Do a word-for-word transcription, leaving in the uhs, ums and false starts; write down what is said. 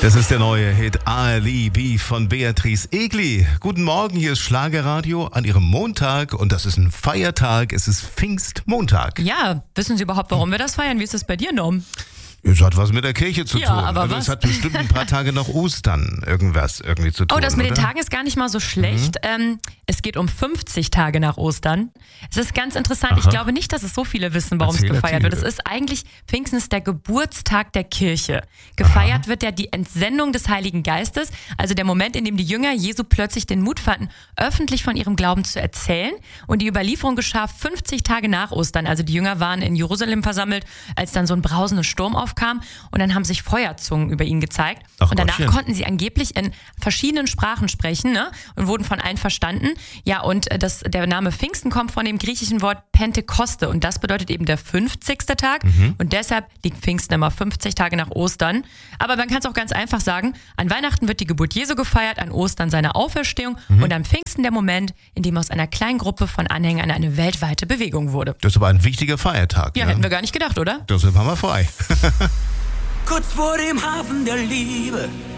Das ist der neue Hit Alibi von Beatrice Egli. Guten Morgen, hier ist Schlagerradio an Ihrem Montag und das ist ein Feiertag, es ist Pfingstmontag. Ja, wissen Sie überhaupt, warum wir das feiern? Wie ist das bei dir, Norm? Es hat was mit der Kirche zu Ja, tun. aber also was? es hat bestimmt ein paar Tage nach Ostern irgendwas irgendwie zu tun. Oh, das mit oder? den Tagen ist gar nicht mal so schlecht. Mhm. Ähm, es geht um fünfzig Tage nach Ostern. Es ist ganz interessant. Aha. Ich glaube nicht, dass es so viele wissen, warum Erzähl, es gefeiert erzähl. wird. Es ist eigentlich, Pfingsten ist der Geburtstag der Kirche. Gefeiert Aha. wird ja die Entsendung des Heiligen Geistes, also der Moment, in dem die Jünger Jesu plötzlich den Mut fanden, öffentlich von ihrem Glauben zu erzählen. Und die Überlieferung geschah fünfzig Tage nach Ostern. Also die Jünger waren in Jerusalem versammelt, als dann so ein brausender Sturm aufkam. Und dann haben sich Feuerzungen über ihn gezeigt. Ach, und danach Gottchen. konnten sie angeblich in verschiedenen Sprachen sprechen, ne? Und wurden von allen verstanden. Ja, und äh, das, der Name Pfingsten kommt von dem griechischen Wort Pentekoste. Und das bedeutet eben der fünfzigste Tag. Mhm. Und deshalb liegt Pfingsten immer fünfzig Tage nach Ostern. Aber man kann es auch ganz einfach sagen, an Weihnachten wird die Geburt Jesu gefeiert, an Ostern seine Auferstehung mhm. und am Pfingsten der Moment, in dem aus einer kleinen Gruppe von Anhängern eine weltweite Bewegung wurde. Das ist aber ein wichtiger Feiertag. Ja, ne? hätten wir gar nicht gedacht, oder? Deshalb haben wir frei. Kurz vor dem Hafen der Liebe